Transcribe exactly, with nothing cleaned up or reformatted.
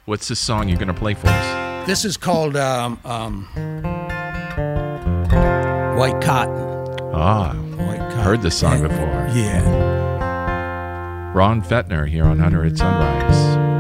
What's the song you're going to play for us? This is called um, um, White Cotton. Ah, White Cotton. heard this song And- before. Yeah. Ron Fettner here on Hunter at Sunrise.